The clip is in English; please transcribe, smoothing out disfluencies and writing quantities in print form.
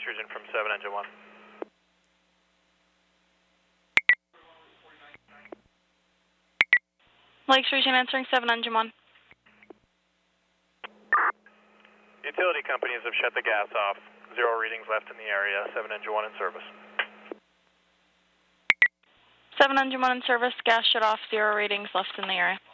nitrogen from 7 engine 1. Lakes region answering 7 engine 1. Utility companies have shut the gas off. 0 readings left in the area. 7 engine 1 in service. 7 engine 1 in service. Gas shut off. 0 readings left in the area.